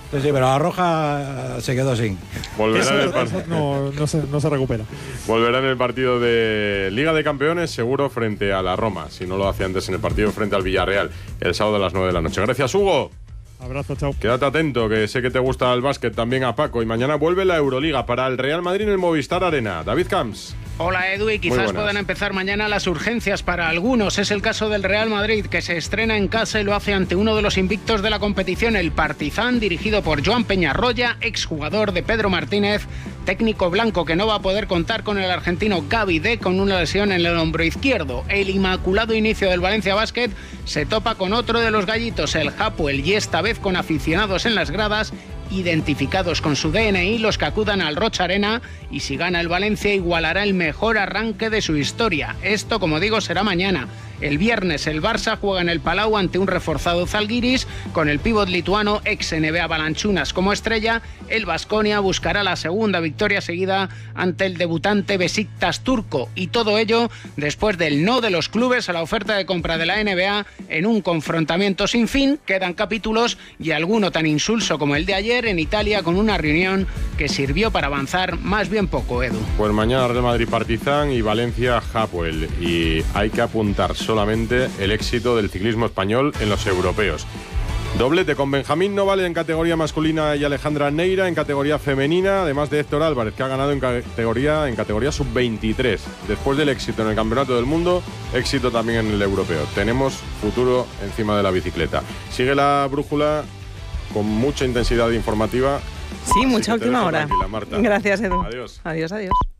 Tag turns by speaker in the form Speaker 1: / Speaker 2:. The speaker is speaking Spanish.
Speaker 1: Sí, pero la Roja se quedó sin.
Speaker 2: Volverá en el
Speaker 3: no se recupera.
Speaker 2: Volverá en el partido de Liga de Campeones, seguro, frente a la Roma. Si no lo hace antes en el partido frente al Villarreal, el sábado a las 9 de la noche. Gracias, Hugo.
Speaker 3: Abrazo, chao.
Speaker 2: Quédate atento, que sé que te gusta el básquet, también a Paco. Y mañana vuelve la Euroliga para el Real Madrid en el Movistar Arena. David Camps.
Speaker 4: Hola Edu, y quizás puedan empezar mañana las urgencias para algunos. Es el caso del Real Madrid, que se estrena en casa y lo hace ante uno de los invictos de la competición, el Partizan, dirigido por Joan Peñarroya, exjugador de Pedro Martínez, técnico blanco que no va a poder contar con el argentino Gavi D con una lesión en el hombro izquierdo. El inmaculado inicio del Valencia Basket se topa con otro de los gallitos, el Hapoel, y esta vez con aficionados en las gradas, identificados con su DNI, los que acudan al Rocha Arena, y si gana el Valencia igualará el mejor arranque de su historia. Esto, como digo, será mañana. El viernes el Barça juega en el Palau ante un reforzado Zalgiris con el pívot lituano ex NBA Balanchunas como estrella. El Baskonia buscará la segunda victoria seguida ante el debutante Besiktas turco, y todo ello después del no de los clubes a la oferta de compra de la NBA en un confrontamiento sin fin. Quedan capítulos, y alguno tan insulso como el de ayer en Italia, con una reunión que sirvió para avanzar más bien poco, Edu.
Speaker 2: Pues mañana Real Madrid Partizan y Valencia Hapoel, y hay que apuntar solamente el éxito del ciclismo español en los europeos. Doblete con Benjamín Noval en categoría masculina y Alejandra Neira en categoría femenina, además de Héctor Álvarez, que ha ganado en categoría sub-23. Después del éxito en el Campeonato del Mundo, éxito también en el europeo. Tenemos futuro encima de la bicicleta. Sigue la brújula con mucha intensidad informativa.
Speaker 5: Sí, mucha última hora.
Speaker 2: Marta.
Speaker 5: Gracias, Edu.
Speaker 2: Adiós.
Speaker 5: Adiós, adiós.